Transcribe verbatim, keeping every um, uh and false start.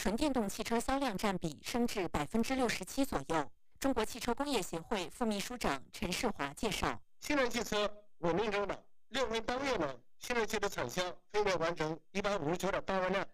纯电动汽车销量占比升至百分之六十七左右。中国汽车工业协会副秘书长陈世华介绍， 新能源汽车稳定增长，六分单月呢，新能源汽车产销分别完成一百五十九点八万辆，